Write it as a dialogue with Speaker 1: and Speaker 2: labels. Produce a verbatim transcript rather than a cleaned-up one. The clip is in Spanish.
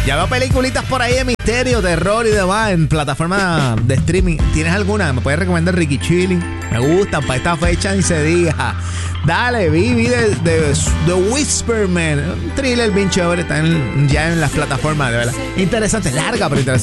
Speaker 1: Ya veo peliculitas por ahí de misterio, terror y demás en plataformas de streaming. ¿Tienes alguna? ¿Me puedes recomendar Ricky Chilling? Me gustan para esta fecha ni se diga. Dale, vi, vi de, de The Whisper Man. Un thriller bien chévere. Está en, ya en las plataformas, de verdad. Interesante, larga, pero interesante.